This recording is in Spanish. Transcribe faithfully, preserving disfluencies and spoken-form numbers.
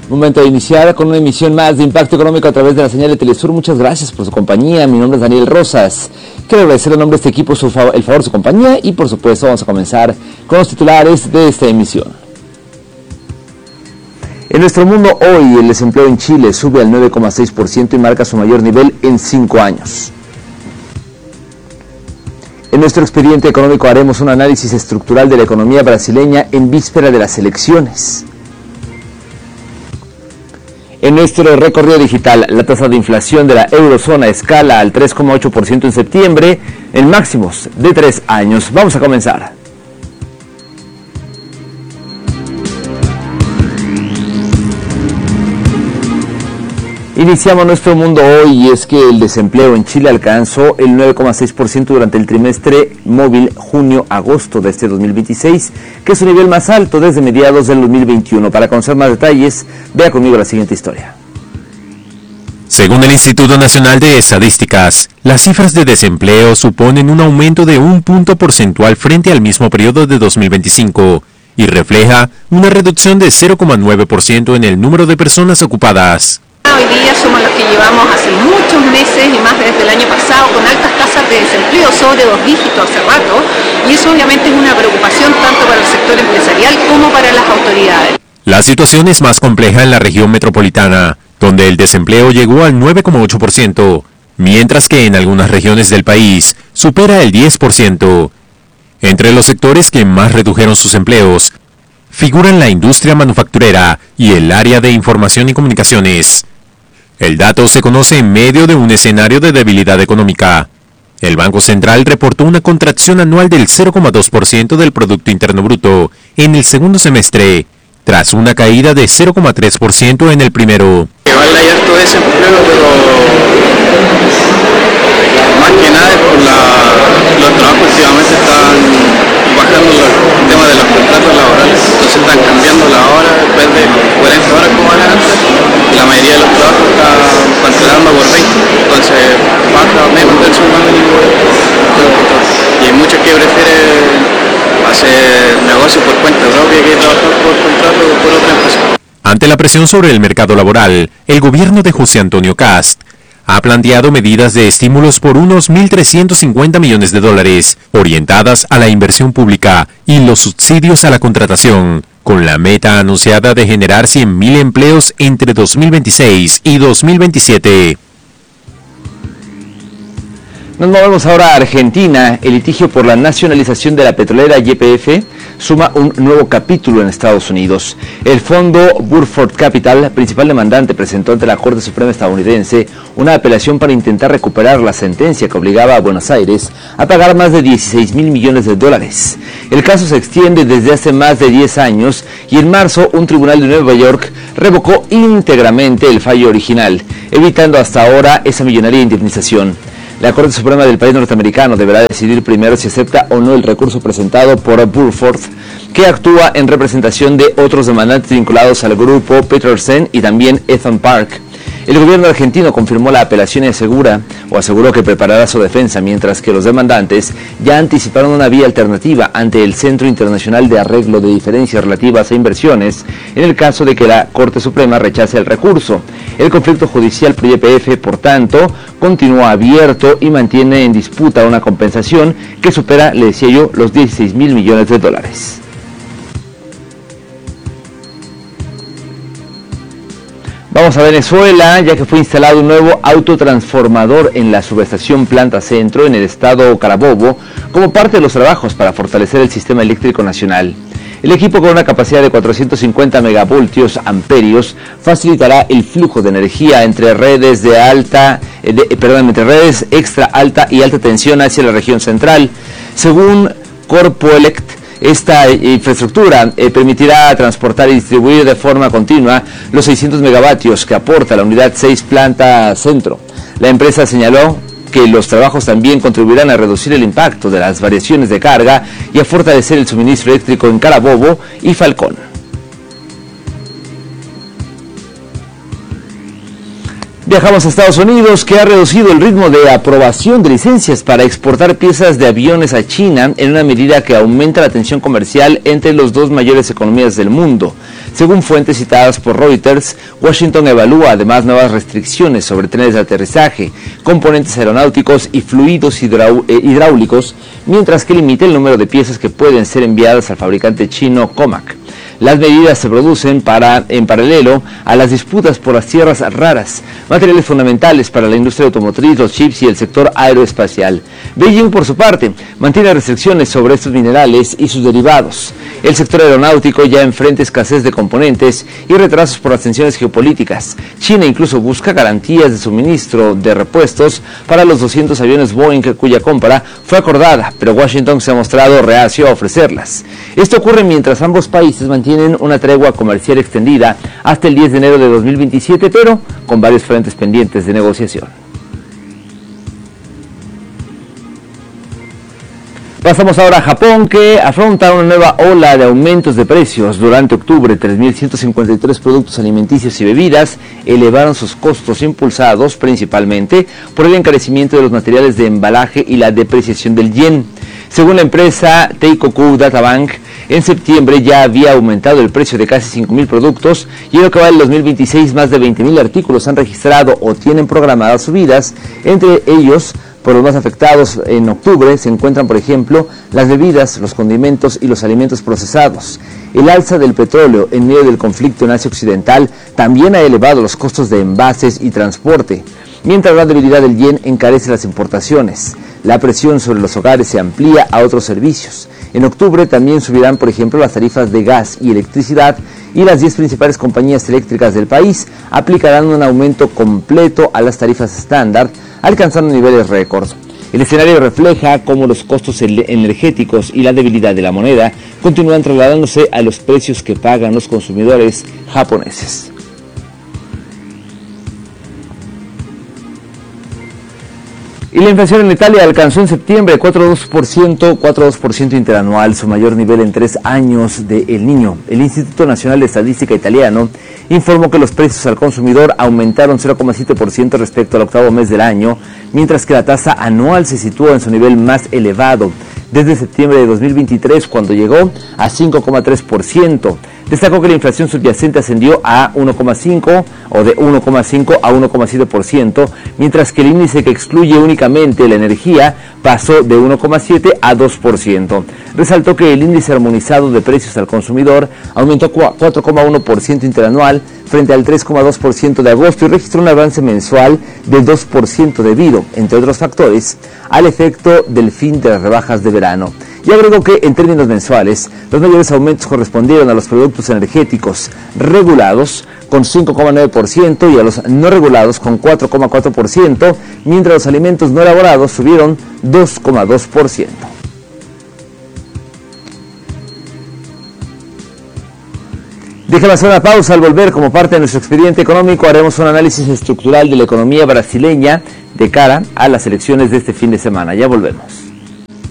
Momento de iniciar con una emisión más de Impacto Económico a través de la señal de Telesur. Muchas gracias por su compañía. Mi nombre es Daniel Rosas. Quiero agradecer en nombre de este equipo su fav- el favor de su compañía y por supuesto vamos a comenzar con los titulares de esta emisión. En nuestro mundo hoy el desempleo en Chile sube al nueve coma seis por ciento y marca su mayor nivel en cinco años. En nuestro expediente económico haremos un análisis estructural de la economía brasileña en víspera de las elecciones. En nuestro recorrido digital, la tasa de inflación de la eurozona escala al tres coma ocho por ciento en septiembre, en máximos de tres años. Vamos a comenzar. Iniciamos nuestro mundo hoy y es que el desempleo en Chile alcanzó el nueve coma seis por ciento durante el trimestre móvil junio-agosto de este dos mil veintiséis, que es su nivel más alto desde mediados del dos mil veintiuno. Para conocer más detalles, vea conmigo la siguiente historia. Según el Instituto Nacional de Estadísticas, las cifras de desempleo suponen un aumento de un punto porcentual frente al mismo periodo de dos mil veinticinco y refleja una reducción de cero coma nueve por ciento en el número de personas ocupadas. Hoy día somos los que llevamos hace muchos meses y más desde el año pasado con altas tasas de desempleo sobre dos dígitos hace rato, y eso obviamente es una preocupación tanto para el sector empresarial como para las autoridades. La situación es más compleja en la región metropolitana, donde el desempleo llegó al nueve coma ocho por ciento, mientras que en algunas regiones del país supera el diez por ciento. Entre los sectores que más redujeron sus empleos, figuran la industria manufacturera y el área de información y comunicaciones. El dato se conoce en medio de un escenario de debilidad económica. El Banco Central reportó una contracción anual del cero coma dos por ciento del Producto Interno Bruto en el segundo semestre, tras una caída de cero coma tres por ciento en el primero. Igual hay harto desempleo, pero más que nada es por la, los trabajos últimamente están bajando el tema de los contratos laborales, entonces están cambiando la hora después de cuarenta horas como eran antes, y la mayoría de los trabajos están cancelando por veinte, entonces baja menos del sueldo mínimo, y hay muchos que prefieren hacer negocio por cuenta propia que trabajar por contrato por otra empresa. Ante la presión sobre el mercado laboral, el gobierno de José Antonio Kast ha planteado medidas de estímulos por unos mil trescientos cincuenta millones de dólares, orientadas a la inversión pública y los subsidios a la contratación, con la meta anunciada de generar cien mil empleos entre dos mil veintiséis y dos mil veintisiete. Nos movemos ahora a Argentina. El litigio por la nacionalización de la petrolera Y P F suma un nuevo capítulo en Estados Unidos. El fondo Burford Capital, principal demandante, presentó ante la Corte Suprema estadounidense una apelación para intentar recuperar la sentencia que obligaba a Buenos Aires a pagar más de dieciséis mil millones de dólares. El caso se extiende desde hace más de diez años y en marzo un tribunal de Nueva York revocó íntegramente el fallo original, evitando hasta ahora esa millonaria indemnización. La Corte Suprema del país norteamericano deberá decidir primero si acepta o no el recurso presentado por Burford, que actúa en representación de otros demandantes vinculados al grupo Petersen y también Ethan Park. El gobierno argentino confirmó la apelación y asegura, o aseguró que preparará su defensa, mientras que los demandantes ya anticiparon una vía alternativa ante el Centro Internacional de Arreglo de Diferencias Relativas a Inversiones, en el caso de que la Corte Suprema rechace el recurso. El conflicto judicial por Y P F, por tanto, continúa abierto y mantiene en disputa una compensación que supera, le decía yo, los dieciséis mil millones de dólares. Vamos a Venezuela, ya que fue instalado un nuevo autotransformador en la subestación Planta Centro en el estado Carabobo, como parte de los trabajos para fortalecer el sistema eléctrico nacional. El equipo, con una capacidad de cuatrocientos cincuenta megavoltios amperios, facilitará el flujo de energía entre redes de alta, eh, de, perdón, entre redes extra alta y alta tensión hacia la región central. Según Corpoelect, esta infraestructura eh, permitirá transportar y distribuir de forma continua los seiscientos megavatios que aporta la unidad seis Planta Centro. La empresa señaló que los trabajos también contribuirán a reducir el impacto de las variaciones de carga y a fortalecer el suministro eléctrico en Carabobo y Falcón. Viajamos a Estados Unidos, que ha reducido el ritmo de aprobación de licencias para exportar piezas de aviones a China en una medida que aumenta la tensión comercial entre las dos mayores economías del mundo. Según fuentes citadas por Reuters, Washington evalúa además nuevas restricciones sobre trenes de aterrizaje, componentes aeronáuticos y fluidos hidrau- eh, hidráulicos, mientras que limita el número de piezas que pueden ser enviadas al fabricante chino Comac. Las medidas se producen para, en paralelo a las disputas por las tierras raras, materiales fundamentales para la industria automotriz, los chips y el sector aeroespacial. Beijing, por su parte, mantiene restricciones sobre estos minerales y sus derivados. El sector aeronáutico ya enfrenta escasez de componentes y retrasos por las tensiones geopolíticas. China incluso busca garantías de suministro de repuestos para los doscientos aviones Boeing cuya compra fue acordada, pero Washington se ha mostrado reacio a ofrecerlas. Esto ocurre mientras ambos países mantienen una tregua comercial extendida hasta el diez de enero de dos mil veintisiete, pero con varios frentes pendientes de negociación. Pasamos ahora a Japón, que afronta una nueva ola de aumentos de precios. Durante octubre, tres mil ciento cincuenta y tres productos alimenticios y bebidas elevaron sus costos, impulsados principalmente por el encarecimiento de los materiales de embalaje y la depreciación del yen. Según la empresa Teikoku Databank, en septiembre ya había aumentado el precio de casi cinco mil productos y en lo que va del dos mil veintiséis más de veinte mil artículos han registrado o tienen programadas subidas. Entre ellos, por los más afectados en octubre se encuentran, por ejemplo, las bebidas, los condimentos y los alimentos procesados. El alza del petróleo en medio del conflicto en Asia Occidental también ha elevado los costos de envases y transporte, mientras la debilidad del yen encarece las importaciones. La presión sobre los hogares se amplía a otros servicios. En octubre también subirán, por ejemplo, las tarifas de gas y electricidad, y las diez principales compañías eléctricas del país aplicarán un aumento completo a las tarifas estándar, alcanzando niveles récord. El escenario refleja cómo los costos energéticos y la debilidad de la moneda continúan trasladándose a los precios que pagan los consumidores japoneses. Y la inflación en Italia alcanzó en septiembre cuatro coma dos por ciento, cuatro coma dos por ciento interanual, su mayor nivel en tres años de El Niño. El Instituto Nacional de Estadística italiano informó que los precios al consumidor aumentaron cero coma siete por ciento respecto al octavo mes del año, mientras que la tasa anual se sitúa en su nivel más elevado desde septiembre de dos mil veintitrés, cuando llegó a cinco coma tres por ciento. Destacó que la inflación subyacente ascendió a uno coma cinco o de uno coma cinco a uno coma siete por ciento, mientras que el índice que excluye únicamente la energía pasó de uno coma siete a dos por ciento. Resaltó que el índice armonizado de precios al consumidor aumentó cuatro coma uno por ciento interanual frente al tres coma dos por ciento de agosto y registró un avance mensual del dos por ciento debido, entre otros factores, al efecto del fin de las rebajas de verano. Y agregó que, en términos mensuales, los mayores aumentos correspondieron a los productos energéticos regulados con cinco coma nueve por ciento y a los no regulados con cuatro coma cuatro por ciento, mientras los alimentos no elaborados subieron dos coma dos por ciento. Déjame hacer una pausa. Al volver, como parte de nuestro expediente económico, haremos un análisis estructural de la economía brasileña de cara a las elecciones de este fin de semana. Ya volvemos.